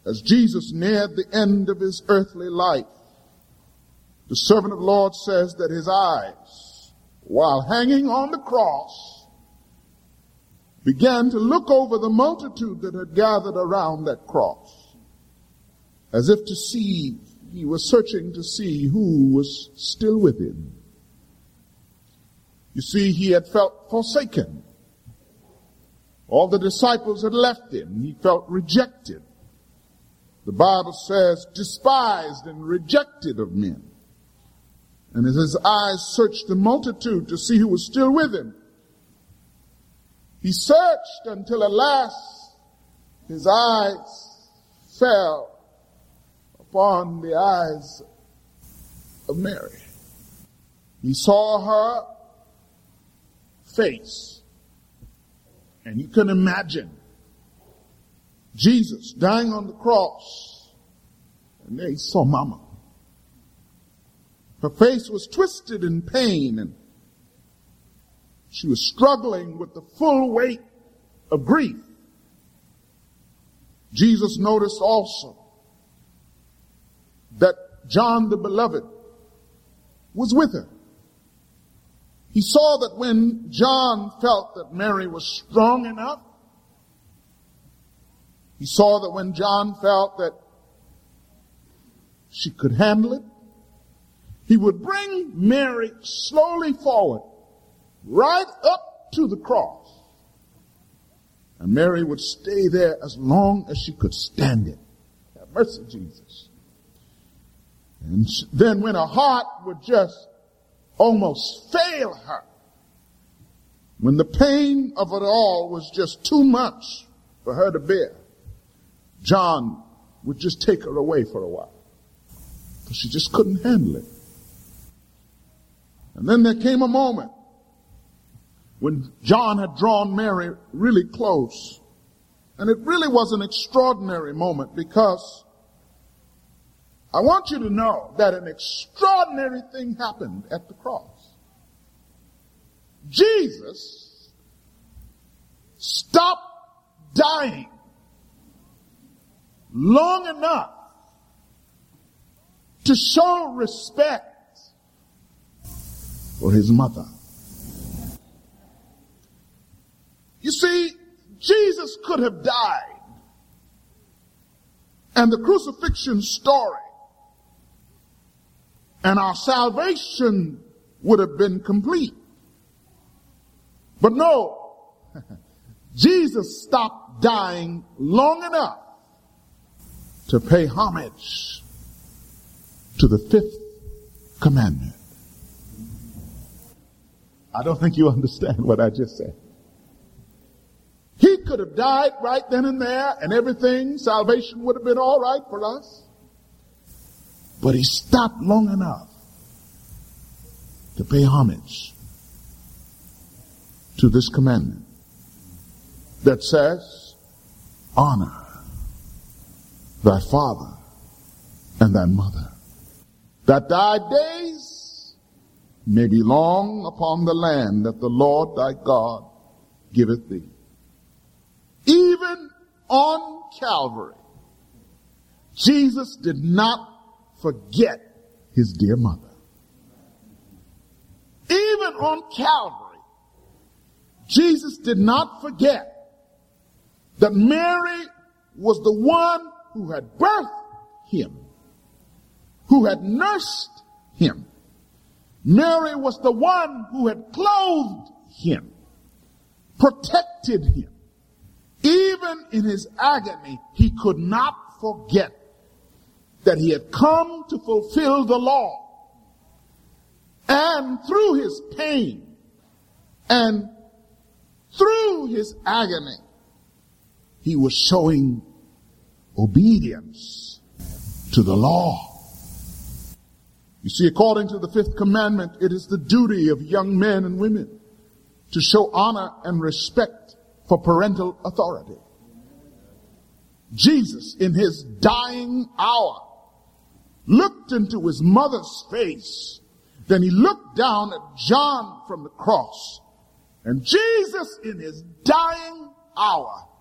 As Jesus neared the end of his earthly life, the servant of the Lord says that his eyes, while hanging on the cross, began to look over the multitude that had gathered around that cross, as if to see, he was searching to see who was still with him. You see, he had felt forsaken. All the disciples had left him. He felt rejected. The Bible says, despised and rejected of men. And as his eyes searched the multitude to see who was still with him, he searched until at last his eyes fell upon the eyes of Mary. He saw her face, and you can imagine Jesus dying on the cross, and there he saw Mama. Her face was twisted in pain, and she was struggling with the full weight of grief. Jesus noticed also that John the Beloved was with her. He saw that when John felt that Mary was strong enough, he saw that when John felt that she could handle it, he would bring Mary slowly forward, right up to the cross. And Mary would stay there as long as she could stand it. Have mercy, Jesus. And then when her heart would just almost fail her, when the pain of it all was just too much for her to bear, John would just take her away for a while, because she just couldn't handle it. And then there came a moment when John had drawn Mary really close. And it really was an extraordinary moment, because I want you to know that an extraordinary thing happened at the cross. Jesus stopped dying long enough to show respect for his mother. You see, Jesus could have died, and the crucifixion story and our salvation would have been complete. But no, Jesus stopped dying long enough to pay homage to the fifth commandment. I don't think you understand what I just said. He could have died right then and there, and everything, salvation would have been all right for us. But he stopped long enough to pay homage to this commandment that says, honor thy father and thy mother, that thy days may be long upon the land that the Lord thy God giveth thee. Even on Calvary, Jesus did not forget his dear mother. Even on Calvary, Jesus did not forget that Mary was the one who had birthed him, who had nursed him. Mary was the one who had clothed him, protected him. Even in his agony, he could not forget that he had come to fulfill the law. And through his pain and through his agony, he was showing obedience to the law. You see, according to the fifth commandment, it is the duty of young men and women to show honor and respect for parental authority. Jesus, in his dying hour, looked into his mother's face. Then he looked down at John from the cross. And Jesus, in his dying hour,